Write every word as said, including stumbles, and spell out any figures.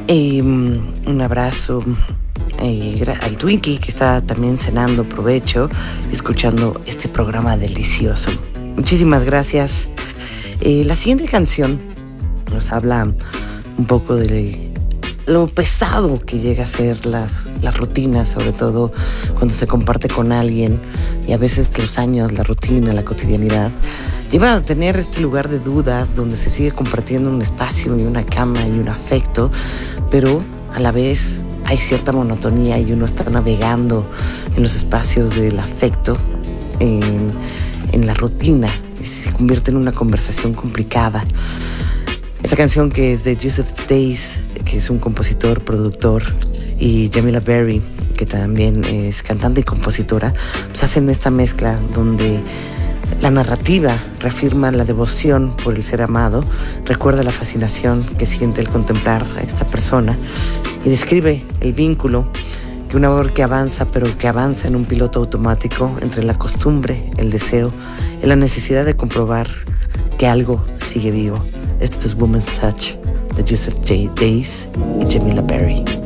Eh, un abrazo eh, al Twinkie, que está también cenando, provecho, escuchando este programa delicioso. Muchísimas gracias. Eh, la siguiente canción nos habla un poco de lo pesado que llega a ser las, las rutinas, sobre todo cuando se comparte con alguien, y a veces los años, la rutina, la cotidianidad, lleva a tener este lugar de dudas donde se sigue compartiendo un espacio y una cama y un afecto, pero a la vez hay cierta monotonía y uno está navegando en los espacios del afecto, en, en la rutina, y se convierte en una conversación complicada. Esa canción, que es de Joseph Days, que es un compositor, productor, y Jamila Berry, que también es cantante y compositora, pues hacen esta mezcla donde la narrativa reafirma la devoción por el ser amado, recuerda la fascinación que siente al contemplar a esta persona y describe el vínculo, que un amor que avanza, pero que avanza en un piloto automático entre la costumbre, el deseo y la necesidad de comprobar que algo sigue vivo. Esto es Woman's Touch de Joseph J. Days y Jamila Berry.